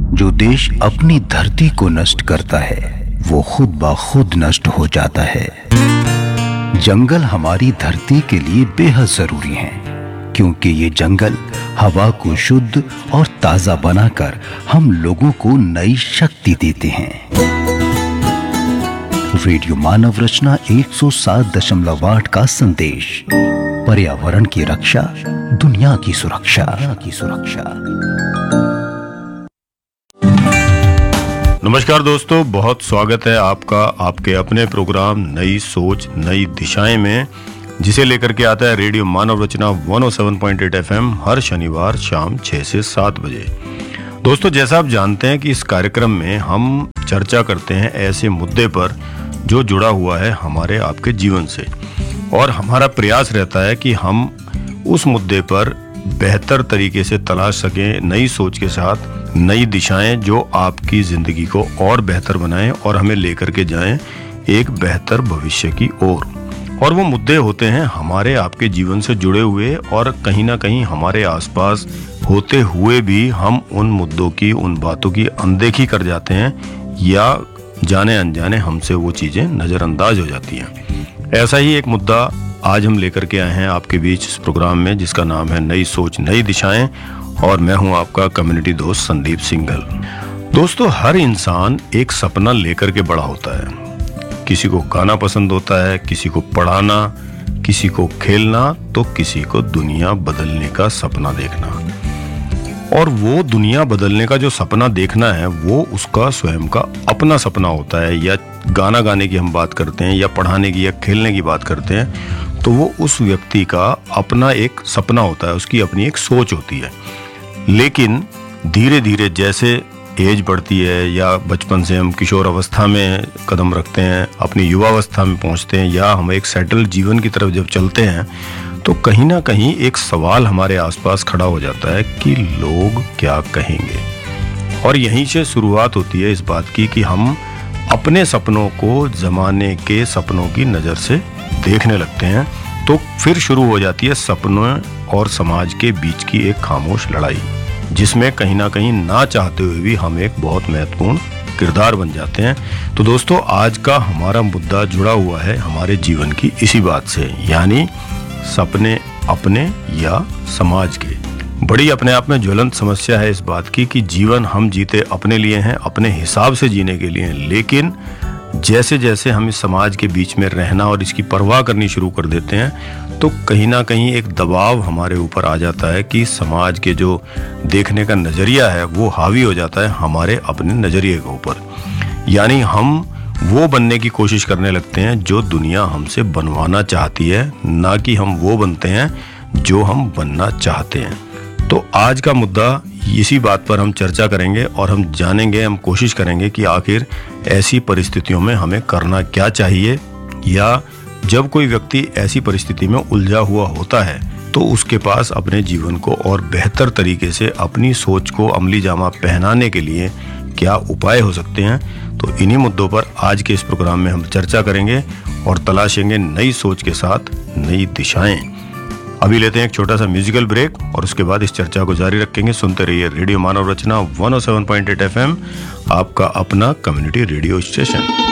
जो देश अपनी धरती को नष्ट करता है वो खुद ब खुद नष्ट हो जाता है। जंगल हमारी धरती के लिए बेहद जरूरी हैं, क्योंकि ये जंगल हवा को शुद्ध और ताजा बनाकर हम लोगों को नई शक्ति देते हैं। रेडियो मानव रचना 107.8 का संदेश, पर्यावरण की रक्षा, दुनिया की सुरक्षा। नमस्कार दोस्तों, बहुत स्वागत है आपका आपके अपने प्रोग्राम नई सोच नई दिशाएं में, जिसे लेकर के आता है रेडियो मानव रचना 107.8 FM हर शनिवार शाम 6 से 7 बजे। दोस्तों, जैसा आप जानते हैं कि इस कार्यक्रम में हम चर्चा करते हैं ऐसे मुद्दे पर जो जुड़ा हुआ है हमारे आपके जीवन से, और हमारा प्रयास रहता है कि हम उस मुद्दे पर बेहतर तरीके से तलाश सकें नई सोच के साथ नई दिशाएं जो आपकी जिंदगी को और बेहतर बनाएं और हमें लेकर के जाएं एक बेहतर भविष्य की ओर। और वो मुद्दे होते हैं हमारे आपके जीवन से जुड़े हुए, और कहीं ना कहीं हमारे आसपास होते हुए भी हम उन मुद्दों की, उन बातों की अनदेखी कर जाते हैं, या जाने अनजाने हमसे वो चीजें नजरअंदाज हो जाती हैं। ऐसा ही एक मुद्दा आज हम लेकर के आए हैं आपके बीच इस प्रोग्राम में, जिसका नाम है नई सोच नई दिशाएं, और मैं हूं आपका कम्युनिटी दोस्त संदीप सिंघल। दोस्तों, हर इंसान एक सपना लेकर के बड़ा होता है। किसी को गाना पसंद होता है, किसी को पढ़ाना, किसी को खेलना, तो किसी को दुनिया बदलने का सपना देखना। और वो दुनिया बदलने का जो सपना देखना है वो उसका स्वयं का अपना सपना होता है। या गाना गाने की हम बात करते हैं, या पढ़ाने की या खेलने की बात करते हैं, तो वो उस व्यक्ति का अपना एक सपना होता है, उसकी अपनी एक सोच होती है। लेकिन धीरे धीरे जैसे एज बढ़ती है, या बचपन से हम किशोर अवस्था में कदम रखते हैं, अपनी युवावस्था में पहुंचते हैं, या हम एक सेटल जीवन की तरफ जब चलते हैं, तो कहीं ना कहीं एक सवाल हमारे आसपास खड़ा हो जाता है कि लोग क्या कहेंगे। और यहीं से शुरुआत होती है इस बात की कि हम अपने सपनों को जमाने के सपनों की नज़र से देखने लगते हैं। तो फिर शुरू हो जाती है सपनों और समाज के बीच की एक खामोश लड़ाई, जिसमें कहीं ना कहीं ना चाहते हुए भी हम एक बहुत महत्वपूर्ण किरदार बन जाते हैं। तो दोस्तों, आज का हमारा मुद्दा जुड़ा हुआ है हमारे जीवन की इसी बात से, यानी सपने अपने या समाज के। बड़ी अपने आप में ज्वलंत समस्या है इस बात की कि जीवन हम जीते अपने लिए हैं, अपने हिसाब से जीने के लिए हैं, लेकिन जैसे जैसे हम इस समाज के बीच में रहना और इसकी परवाह करनी शुरू कर देते हैं, तो कहीं ना कहीं एक दबाव हमारे ऊपर आ जाता है कि समाज के जो देखने का नजरिया है वो हावी हो जाता है हमारे अपने नजरिए के ऊपर। यानी हम वो बनने की कोशिश करने लगते हैं जो दुनिया हमसे बनवाना चाहती है, ना कि हम वो बनते हैं जो हम बनना चाहते हैं। तो आज का मुद्दा इसी बात पर हम चर्चा करेंगे, और हम जानेंगे, हम कोशिश करेंगे कि आखिर ऐसी परिस्थितियों में हमें करना क्या चाहिए, या जब कोई व्यक्ति ऐसी परिस्थिति में उलझा हुआ होता है तो उसके पास अपने जीवन को और बेहतर तरीके से अपनी सोच को अमली जामा पहनाने के लिए क्या उपाय हो सकते हैं। तो इन्हीं मुद्दों पर आज के इस प्रोग्राम में हम चर्चा करेंगे और तलाशेंगे नई सोच के साथ नई दिशाएं। अभी लेते हैं एक छोटा सा म्यूजिकल ब्रेक, और उसके बाद इस चर्चा को जारी रखेंगे। सुनते रहिए रेडियो मानव रचना 107.8 FM, आपका अपना कम्युनिटी रेडियो स्टेशन।